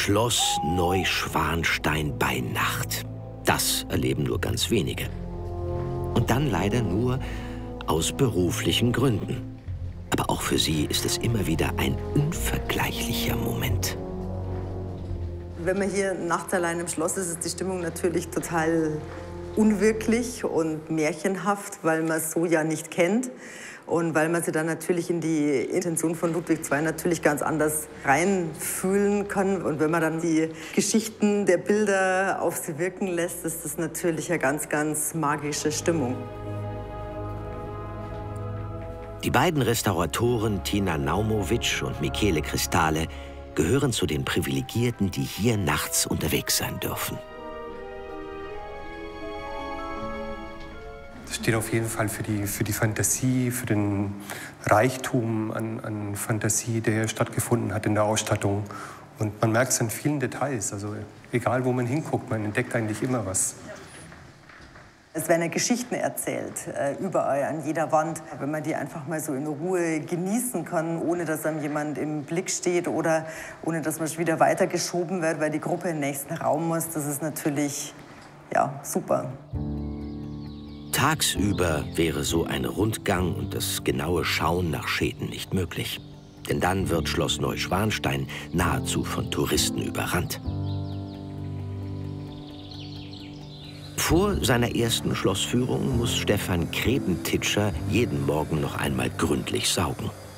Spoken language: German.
Schloss Neuschwanstein bei Nacht. Das erleben nur ganz wenige. Und dann leider nur aus beruflichen Gründen. Aber auch für sie ist es immer wieder ein unvergleichlicher Moment. Wenn man hier nachts allein im Schloss ist, ist die Stimmung natürlich total unwirklich und märchenhaft, weil man es so ja nicht kennt. Und weil man sich dann natürlich in die Intention von Ludwig II natürlich ganz anders reinfühlen kann. Und wenn man dann die Geschichten der Bilder auf sie wirken lässt, ist das natürlich eine ganz, ganz magische Stimmung. Die beiden Restauratoren Tina Naumovic und Michele Cristale gehören zu den Privilegierten, die hier nachts unterwegs sein dürfen. Das steht auf jeden Fall für die Fantasie, für den Reichtum an Fantasie, der hier stattgefunden hat in der Ausstattung. Und man merkt es in vielen Details. Also egal, wo man hinguckt, man entdeckt eigentlich immer was. Es werden ja Geschichten erzählt, überall, an jeder Wand. Wenn man die einfach mal so in Ruhe genießen kann, ohne dass einem jemand im Blick steht oder ohne dass man schon wieder weitergeschoben wird, weil die Gruppe in den nächsten Raum muss, das ist natürlich, ja, super. Tagsüber wäre so ein Rundgang und das genaue Schauen nach Schäden nicht möglich. Denn dann wird Schloss Neuschwanstein nahezu von Touristen überrannt. Vor seiner ersten Schlossführung muss Stefan Krebentitscher jeden Morgen noch einmal gründlich saugen.